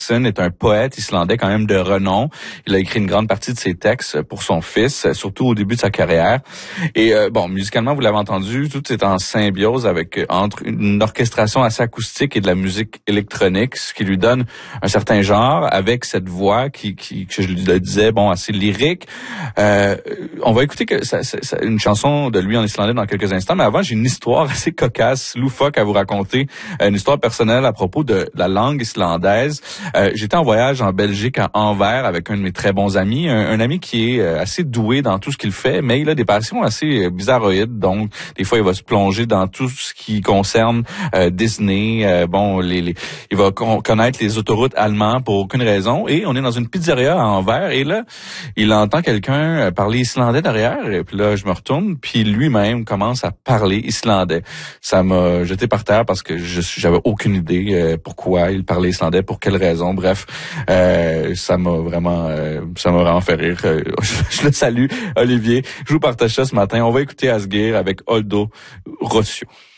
est un poète islandais quand même de renom. Il a écrit une grande partie de ses textes pour son fils, surtout au début de sa carrière. Et musicalement, vous l'avez entendu, tout est en symbiose entre une orchestration assez acoustique et de la musique électronique, ce qui lui donne un certain genre, avec cette voix que je le disais, assez lyrique. On va écouter une chanson de lui en islandais dans quelques instants, mais avant, j'ai une histoire assez cocasse, loufoque à vous raconter, une histoire personnelle à propos de la langue islandaise. J'étais en voyage en Belgique, à Anvers, avec un de mes très bons amis, un ami qui est assez doué dans tout ce qu'il fait, mais il a des passions assez bizarroïdes, donc des fois il va se plonger dans tout ce qui concerne Disney, il va connaître les autoroutes allemandes pour aucune raison, et on est dans une pizzeria à Anvers, et là, il entend quelqu'un parler islandais derrière, et puis là, je me retourne, puis lui-même commence à parler islandais. Ça m'a jeté par terre parce que j'avais aucune idée pourquoi il parlait islandais, pour quelle raison. Bref, ça m'a vraiment fait rire. Je le salue, Olivier. Je vous partage ça ce matin. On va écouter Asgeir avec Oldo Rossio.